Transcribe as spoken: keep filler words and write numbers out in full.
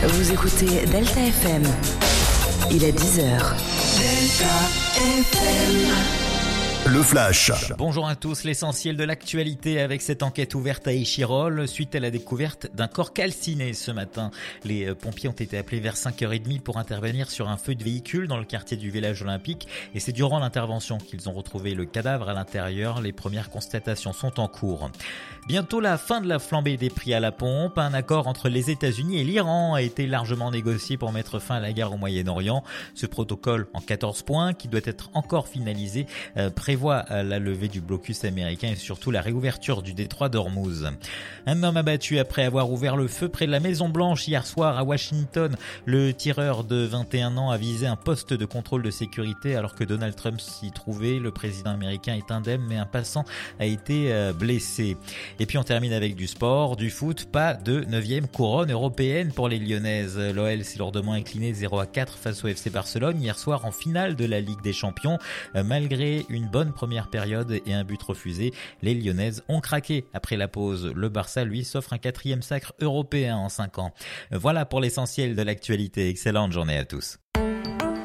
Vous écoutez Delta F M. Il est dix heures. Delta F M. Le Flash. Bonjour à tous, l'essentiel de l'actualité avec cette enquête ouverte à Échirolles suite à la découverte d'un corps calciné ce matin. Les pompiers ont été appelés vers cinq heures trente pour intervenir sur un feu de véhicule dans le quartier du village olympique et c'est durant l'intervention qu'ils ont retrouvé le cadavre à l'intérieur. Les premières constatations sont en cours. Bientôt la fin de la flambée des prix à la pompe. Un accord entre les États-Unis et l'Iran a été largement négocié pour mettre fin à la guerre au Moyen-Orient. Ce protocole en quatorze points qui doit être encore finalisé euh, prévoit la levée du blocus américain et surtout la réouverture du détroit d'Ormuz. Un homme abattu après avoir ouvert le feu près de la Maison Blanche hier soir à Washington. Le tireur de vingt et un ans a visé un poste de contrôle de sécurité alors que Donald Trump s'y trouvait. Le président américain est indemne mais un passant a été euh, blessé. Et puis on termine avec du sport, du foot, pas de neuvième couronne européenne pour les Lyonnaises. L'O L s'est lourdement incliné zéro à quatre face au F C Barcelone hier soir en finale de la Ligue des Champions. Malgré une bonne première période et un but refusé, les Lyonnaises ont craqué après la pause. Le Barça, lui, s'offre un quatrième sacre européen en cinq ans. Voilà pour l'essentiel de l'actualité. Excellente journée à tous.